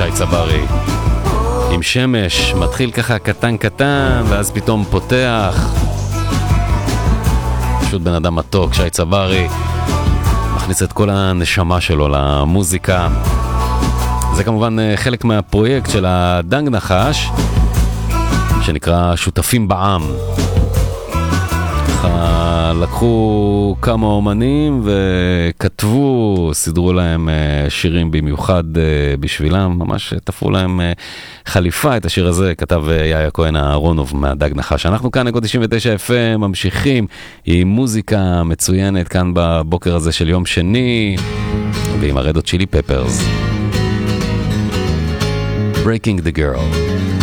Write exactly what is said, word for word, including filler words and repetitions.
שי צברי. עם שמש, מתחיל ככה קטן קטן, ואז פתאום פותח. פשוט בן אדם מתוק, שי צברי. מכניס את כל הנשמה שלו למוזיקה. זה כמובן חלק מהפרויקט של הדג נחש, שנקרא שותפים בעם. ככה לקחו כמה אומנים וכתבו, סידרו להם שירים במיוחד בשבילם, ממש תפרו להם חליפה. את השיר הזה כתב יאיה כהן אהרונוב מהדג נחש. אנחנו כאן נקוד תשעים ותשע אף אם ממשיכים עם מוזיקה מצוינת כאן בבוקר הזה של יום שני, ועם הרדות צ'ילי פפרס. Breaking the Girl.